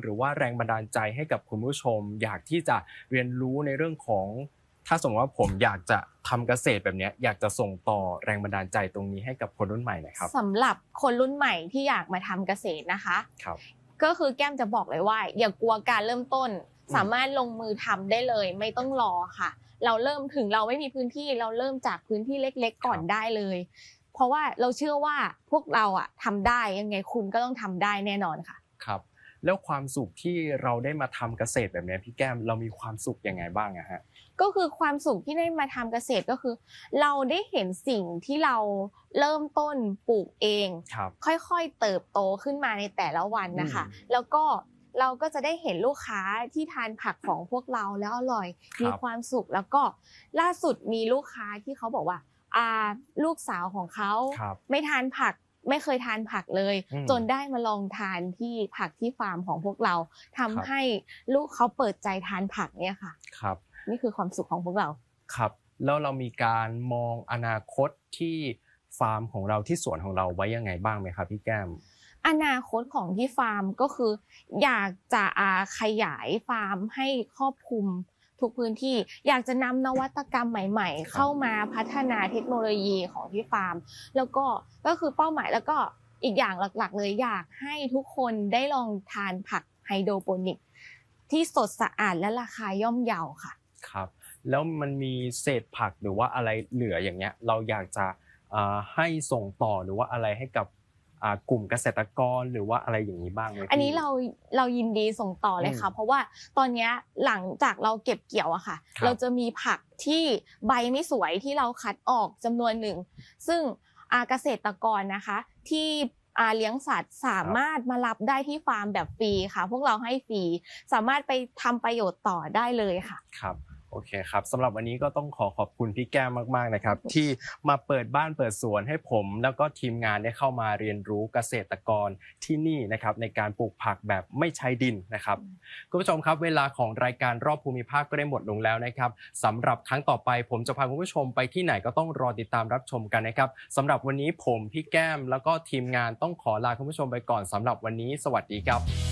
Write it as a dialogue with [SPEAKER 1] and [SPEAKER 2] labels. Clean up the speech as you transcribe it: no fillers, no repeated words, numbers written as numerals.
[SPEAKER 1] หรือว่าแรงบันดาลใจให้กับคุณผู้ชมอยากที่จะเรียนรู้ในเรื่องของถ้าสมมติว่าผมอยากจะทำเกษตรแบบนี้อยากจะส่งต่อแรงบันดาลใจตรงนี้ให้กับคนรุ่นใหม่นะครับ
[SPEAKER 2] สำหรับคนรุ่นใหม่ที่อยากมาทำเกษตรนะคะ
[SPEAKER 1] ครับ
[SPEAKER 2] ก็คือแก้มจะบอกเลยว่าอย่ากลัวการเริ่มต้นสามารถลงมือทำได้เลยไม่ต้องรอค่ะเราเริ่มถึงเราไม่มีพื้นที่เราเริ่มจากพื้นที่เล็กๆก่อนได้เลยเพราะว่าเราเชื่อว่าพวกเราทำได้ยังไงคุณก็ต้องทำได้แน่นอนค่ะ
[SPEAKER 1] ครับแล้วความสุขที่เราได้มาทำเกษตรแบบนี้พี่แก้มเรามีความสุขยังไงบ้างอะฮะ
[SPEAKER 2] ก็คือความสุขที่ได้มาทำเกษตรก็คือเราได้เห็นสิ่งที่เราเริ่มต้นปลูกเองค่อยๆเติบโตขึ้นมาในแต่ละวันนะคะแล้วก็เราก็จะได้เห็นลูกค้าที่ทานผักของพวกเราแล้วอร่อยมีความสุขแล้วก็ล่าสุดมีลูกค้าที่เขาบอกว่าลูกสาวของเขาไม่ทานผักไม่เคยทานผักเลยจนได้มาลองทานที่ผักที่ฟาร์มของพวกเราทำให้ลูกเขาเปิดใจทานผักเนี่ยค่ะ
[SPEAKER 1] ครับ
[SPEAKER 2] นี่คือความสุขของพวกเรา
[SPEAKER 1] ครับแล้วเรามีการมองอนาคตที่ฟาร์มของเราที่สวนของเราไว้ยังไงบ้างไหมครับพี่แก้ม
[SPEAKER 2] อนาคตของที่ฟาร์มก็คืออยากจะขยายฟาร์มให้ครอบคลุมทุกพื้นที่อยากจะนำนวัตกรรมใหม่ๆเข้ามาพัฒนาเทคโนโลยีของที่ฟาร์มแล้วก็คือเป้าหมายแล้วก็อีกอย่างหลักๆเลยอยากให้ทุกคนได้ลองทานผักไฮโดรโปนิกที่สดสะอาดและราคาย่อมเยาค่ะ
[SPEAKER 1] ครับแล้วมันมีเศษผักหรือว่าอะไรเหลืออย่างเงี้ยเราอยากจะให้ส่งต่อหรือว่าอะไรให้กับกลุ่มเกษตรกรหรือว่าอะไรอย่างนี้บ้างไหม
[SPEAKER 2] อันนี้เรายินดีส่งต่อเลยค่ะเพราะว่าตอนนี้หลังจากเราเก็บเกี่ยวอะค่ะเราจะมีผักที่ใบไม่สวยที่เราคัดออกจำนวนหนึ่งซึ่งเกษตรกรนะคะที่เลี้ยงสัตว์สามารถมารับได้ที่ฟาร์มแบบฟรีค่ะพวกเราให้ฟรีสามารถไปทำประโยชน์ต่อได้เลยค่ะ
[SPEAKER 1] ครับโอเคครับสำหรับวันนี้ก็ต้องขอบคุณพี่แก้มมากๆนะครับที่มาเปิดบ้านเปิดสวนให้ผมแล้วก็ทีมงานได้เข้ามาเรียนรู้เกษตรกรที่นี่นะครับในการปลูกผักแบบไม่ใช้ดินนะครับคุณผู้ชมครับเวลาของรายการรอบภูมิภาคก็ได้หมดลงแล้วนะครับสำหรับครั้งต่อไปผมจะพาคุณผู้ชมไปที่ไหนก็ต้องรอติดตามรับชมกันนะครับสำหรับวันนี้ผมพี่แก้มแล้วก็ทีมงานต้องขอลาคุณผู้ชมไปก่อนสำหรับวันนี้สวัสดีครับ